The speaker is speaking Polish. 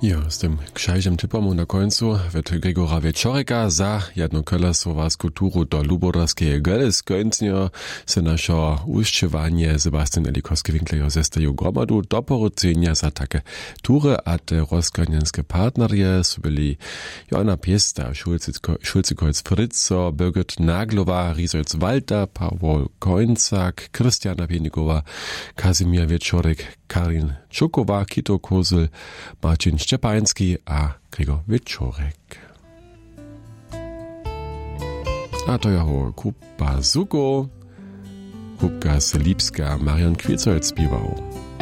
Jo, z tym krzajżym typom na końcu wird Gregora Wieczoreka za jedno kolesowasku turu do Lubodarskiej Gely skończnia se nasze uszczewanie Sebastian Elikowski-Winkler zestają gromadu do porucenia za takie tury, a te rozkonianskie partnerie so byli Joanna Piesta, Schulze-Kreuz-Fritzo, Birgit Naglowa, Riesholz-Walter, Paweł Kończak, Krystiana Pienikowa, Kazimierz Wieczorek, Karin Czukowa, Kito Kozel, Marcin Szczepański a Gregor Wieczorek. A to jeho Kupa Zuko, Kupka Selipska, Marian Kwiecolt śpiewał.